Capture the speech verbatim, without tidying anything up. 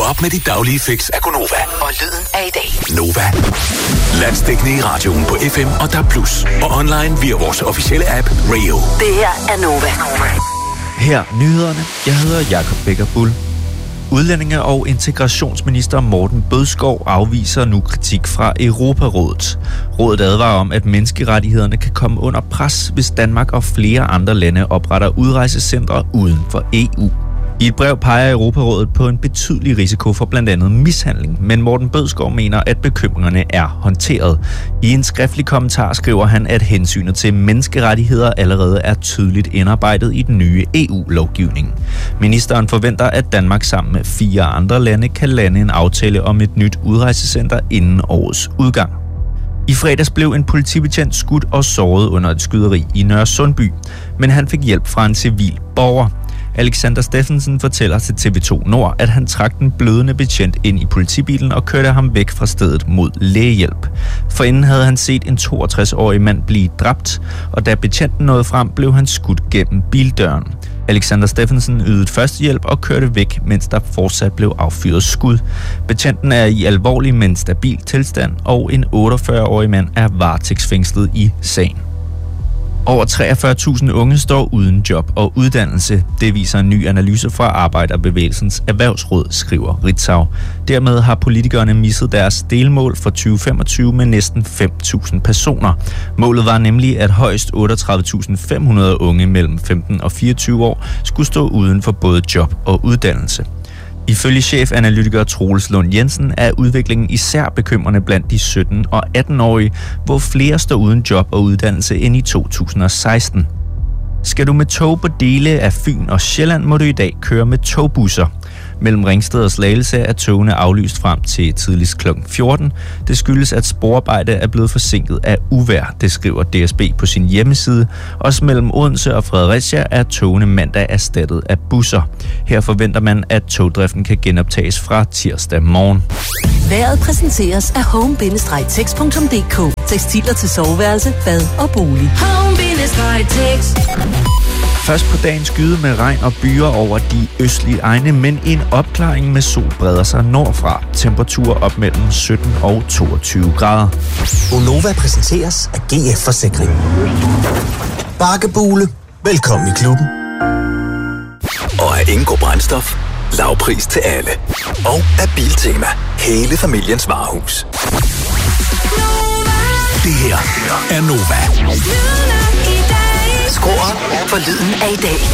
op med dit daglige fix af Gonova. Og lyden af i dag. Nova. Landsdækkende i radioen på F M og D A B plus. Og online via vores officielle app Radio. Det her er Nova. Her nyhederne. Jeg hedder Jakob Becker Bull. Udlændinge- og integrationsminister Morten Bødskov afviser nu kritik fra Europarådet. Rådet advarer om, at menneskerettighederne kan komme under pres, hvis Danmark og flere andre lande opretter udrejsecentre uden for E U. I et brev peger Europarådet på en betydelig risiko for blandt andet mishandling, men Morten Bødskov mener, at bekymringerne er håndteret. I en skriftlig kommentar skriver han, at hensynet til menneskerettigheder allerede er tydeligt indarbejdet i den nye E U-lovgivning. Ministeren forventer, at Danmark sammen med fire andre lande kan lande en aftale om et nyt udrejsecenter inden årets udgang. I fredags blev en politibetjent skudt og såret under et skyderi i Nørre Sundby, men han fik hjælp fra en civil borger. Alexander Steffensen fortæller til T V to Nord, at han trak den blødende betjent ind i politibilen og kørte ham væk fra stedet mod lægehjælp. Forinden havde han set en toogtres-årig mand blive dræbt, og da betjenten nåede frem, blev han skudt gennem bildøren. Alexander Steffensen ydede førstehjælp og kørte væk, mens der fortsat blev affyret skud. Betjenten er i alvorlig, men stabil tilstand, og en otteogfyrre-årig mand er varetægtsfængslet i sagen. Over treogfyrre tusind unge står uden job og uddannelse. Det viser en ny analyse fra Arbejderbevægelsens Erhvervsråd, skriver Ritzau. Dermed har politikerne misset deres delmål for tyve femogtyve med næsten fem tusind personer. Målet var nemlig, at højst otteogtredive tusind fem hundrede unge mellem femten og fireogtyve år skulle stå uden for både job og uddannelse. Ifølge chefanalytiker Troels Lund Jensen er udviklingen især bekymrende blandt de sytten- og atten-årige, hvor flere står uden job og uddannelse end i to tusind og seksten. Skal du med tog på dele af Fyn og Sjælland, må du i dag køre med togbusser. Mellem Ringsted og Slagelse er togene aflyst frem til tidligst klokken fjorten. Det skyldes, at sporarbejde er blevet forsinket af uvejr, det skriver D S B på sin hjemmeside. Også mellem Odense og Fredericia er togene mandag erstattet af busser. Her forventer man, at togdriften kan genoptages fra tirsdag morgen. Vejret præsenteres af home bindestreg text punktum d k. Tekstiler til soveværelse, bad og bolig. home bindestreg text. Først på dagen skyde med regn og byer over de østlige egne, men en opklaring med sol breder sig nordfra. Temperaturer op mellem sytten og toogtyve grader. Gonova præsenteres af G F Forsikring. Bakkebule. Velkommen i klubben. Og af Ingo Brændstof. Lavpris til alle. Og af Biltema. Hele familiens varehus. Det her er Nova. Skru op for lyden af i dag.